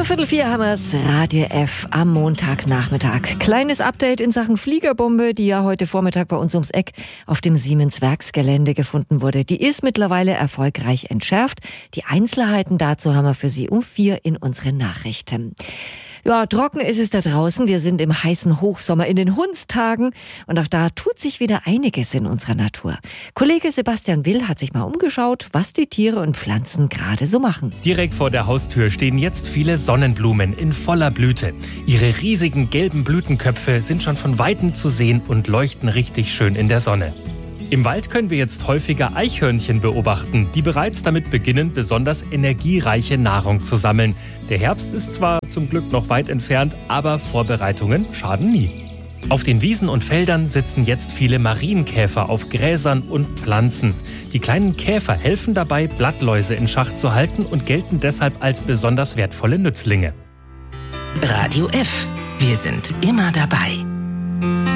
3:45 haben wir's. Radio F am Montagnachmittag. Kleines Update in Sachen Fliegerbombe, die ja heute Vormittag bei uns ums Eck auf dem Siemens-Werksgelände gefunden wurde. Die ist mittlerweile erfolgreich entschärft. Die Einzelheiten dazu haben wir für Sie um 4 in unseren Nachrichten. Ja, trocken ist es da draußen. Wir sind im heißen Hochsommer in den Hundstagen und auch da tut sich wieder einiges in unserer Natur. Kollege Sebastian Will hat sich mal umgeschaut, was die Tiere und Pflanzen gerade so machen. Direkt vor der Haustür stehen jetzt viele Sonnenblumen in voller Blüte. Ihre riesigen gelben Blütenköpfe sind schon von Weitem zu sehen und leuchten richtig schön in der Sonne. Im Wald können wir jetzt häufiger Eichhörnchen beobachten, die bereits damit beginnen, besonders energiereiche Nahrung zu sammeln. Der Herbst ist zwar zum Glück noch weit entfernt, aber Vorbereitungen schaden nie. Auf den Wiesen und Feldern sitzen jetzt viele Marienkäfer auf Gräsern und Pflanzen. Die kleinen Käfer helfen dabei, Blattläuse in Schach zu halten und gelten deshalb als besonders wertvolle Nützlinge. Radio F. Wir sind immer dabei.